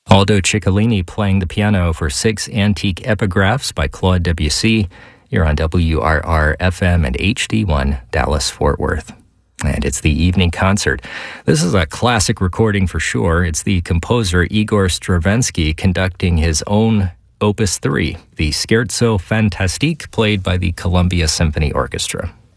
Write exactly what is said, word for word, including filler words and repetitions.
Aldo Ciccolini playing the piano for six antique epigraphs by Claude Debussy. You're on W R R F M and H D one Dallas-Fort Worth. And it's the evening concert. This is a classic recording for sure. It's the composer Igor Stravinsky conducting his own Opus three, the Scherzo Fantastique, played by the Columbia Symphony Orchestra.